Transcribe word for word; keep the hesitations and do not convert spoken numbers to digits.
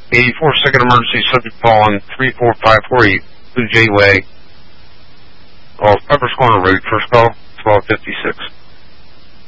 eighty-four, second emergency, subject fallen, three four five four eight, Blue Jay Way. Off Pepper's Corner Road, first call, twelve fifty-six.